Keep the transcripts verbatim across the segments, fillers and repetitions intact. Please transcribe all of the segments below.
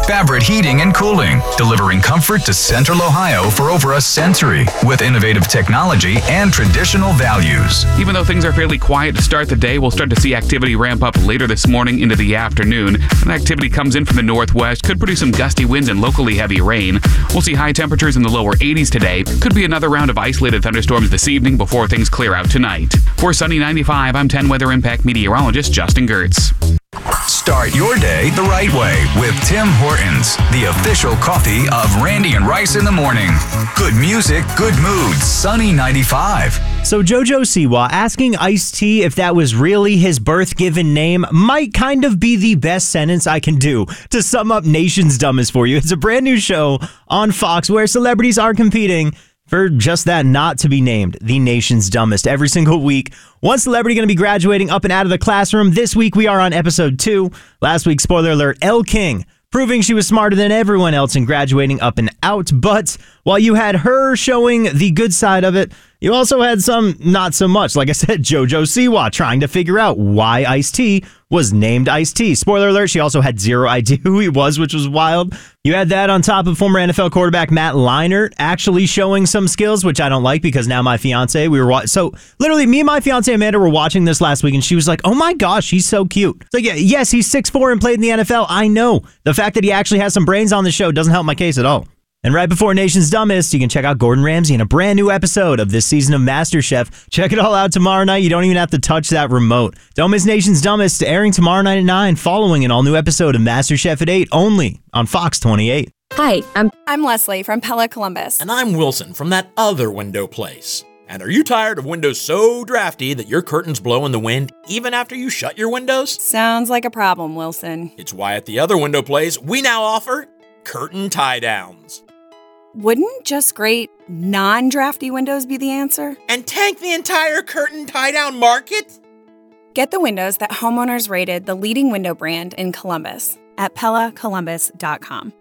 Fabric Heating and Cooling, delivering comfort to Central Ohio for over a century with innovative technology and traditional values. Even though things are fairly quiet to start the day, we'll start to see activity ramp up later this morning into the afternoon. When activity comes in from the northwest, could produce some gusty winds and locally heavy rain. We'll see high temperatures in the lower eighties today. Could be another round of isolated thunderstorms this evening before things clear out tonight. For Sunny ninety-five, I'm ten Weather Impact meteorologist Justin Gertz. Start your day the right way with Tim Hortons, the official coffee of Randy and Rice in the morning. Good music, good moods, Sunny ninety-five. So JoJo Siwa asking Ice-T if that was really his birth-given name might kind of be the best sentence I can do to sum up Nation's Dumbest for you. It's a brand new show on Fox where celebrities are competing for just that, not to be named the nation's dumbest. Every single week, one celebrity going to be graduating up and out of the classroom. This week, we are on episode two. Last week, spoiler alert, Elle King, proving she was smarter than everyone else and graduating up and out. But while you had her showing the good side of it, you also had some not so much. Like I said, JoJo Siwa trying to figure out why Ice-T was named Ice-T. Spoiler alert, she also had zero idea who he was, which was wild. You had that on top of former N F L quarterback Matt Leinart actually showing some skills, which I don't like because now my fiance, we were wa- so literally me and my fiance Amanda were watching this last week and she was like, oh my gosh, he's so cute. So yeah, yes, he's six foot four and played in the N F L. I know. The fact that he actually has some brains on the show doesn't help my case at all. And right before Nation's Dumbest, you can check out Gordon Ramsay in a brand new episode of this season of MasterChef. Check it all out tomorrow night. You don't even have to touch that remote. Don't miss Nation's Dumbest, airing tomorrow night at nine, following an all-new episode of MasterChef at eight, only on Fox twenty-eight. Hi, I'm I'm Leslie from Pella Columbus. And I'm Wilson from that other window place. And are you tired of windows so drafty that your curtains blow in the wind even after you shut your windows? Sounds like a problem, Wilson. It's why at the other window place, we now offer curtain tie-downs. Wouldn't just great non-drafty windows be the answer? And tank the entire curtain tie-down market? Get the windows that homeowners rated the leading window brand in Columbus at Pella Columbus dot com.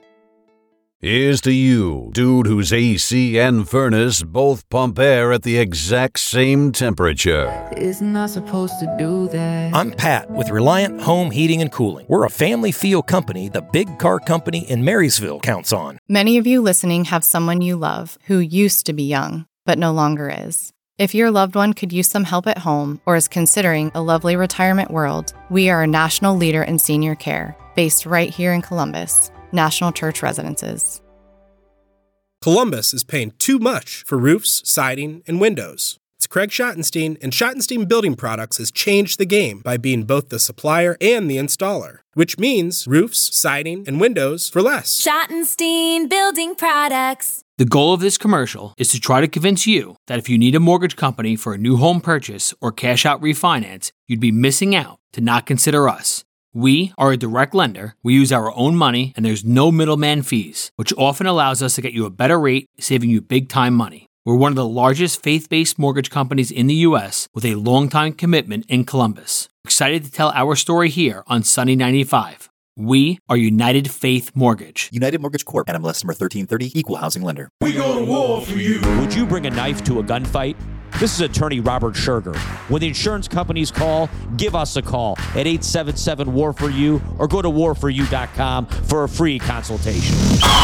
Here's to you, dude whose A C and furnace both pump air at the exact same temperature. It's not supposed to do that. I'm Pat with Reliant Home Heating and Cooling. We're a family feel company the big car company in Marysville counts on. Many of you listening have someone you love who used to be young, but no longer is. If your loved one could use some help at home or is considering a lovely retirement world, we are a national leader in senior care, based right here in Columbus. National Church Residences. Columbus is paying too much for roofs, siding, and windows. It's Craig Schottenstein, and Schottenstein Building Products has changed the game by being both the supplier and the installer, which means roofs, siding, and windows for less. Schottenstein Building Products. The goal of this commercial is to try to convince you that if you need a mortgage company for a new home purchase or cash out refinance, you'd be missing out to not consider us. We are a direct lender, we use our own money, and there's no middleman fees, which often allows us to get you a better rate, saving you big time money. We're one of the largest faith-based mortgage companies in the U S with a long-time commitment in Columbus. Excited to tell our story here on Sunny ninety-five. We are United Faith Mortgage. United Mortgage Corp. N M L S number thirteen thirty, Equal Housing Lender. We go to war for you. Would you bring a knife to a gunfight? This is attorney Robert Scherger. When the insurance companies call, give us a call at eight seven seven, W A R for you or go to war for you dot com for a free consultation.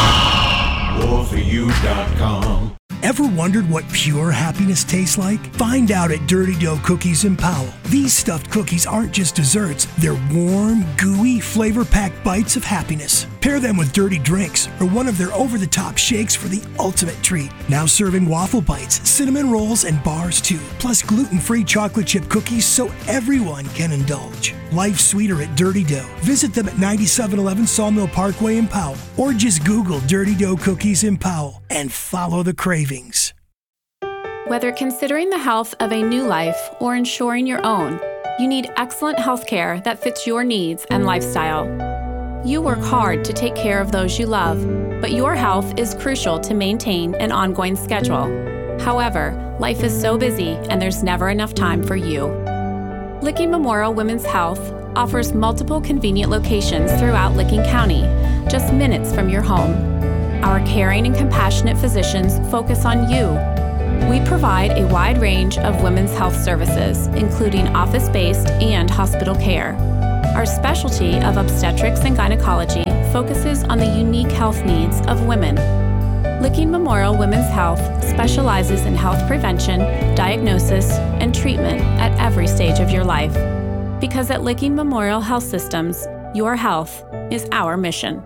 war for you dot com. Ever wondered what pure happiness tastes like? Find out at Dirty Dough Cookies in Powell. These stuffed cookies aren't just desserts. They're warm, gooey, flavor-packed bites of happiness. Pair them with dirty drinks or one of their over-the-top shakes for the ultimate treat. Now serving waffle bites, cinnamon rolls, and bars too. Plus gluten-free chocolate chip cookies so everyone can indulge. Life's sweeter at Dirty Dough. Visit them at ninety-seven eleven Sawmill Parkway in Powell. Or just Google Dirty Dough Cookies in Powell and follow the cravings. Whether considering the health of a new life or ensuring your own, you need excellent health care that fits your needs and lifestyle. You work hard to take care of those you love, but your health is crucial to maintain an ongoing schedule. However, life is so busy and there's never enough time for you. Licking Memorial Women's Health offers multiple convenient locations throughout Licking County, just minutes from your home. Our caring and compassionate physicians focus on you. We provide a wide range of women's health services, including office-based and hospital care. Our specialty of obstetrics and gynecology focuses on the unique health needs of women. Licking Memorial Women's Health specializes in health prevention, diagnosis, and treatment at every stage of your life. Because at Licking Memorial Health Systems, your health is our mission.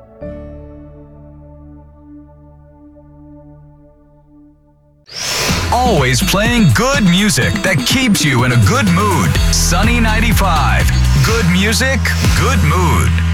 Always playing good music that keeps you in a good mood. Sunny ninety-five. Good music, good mood.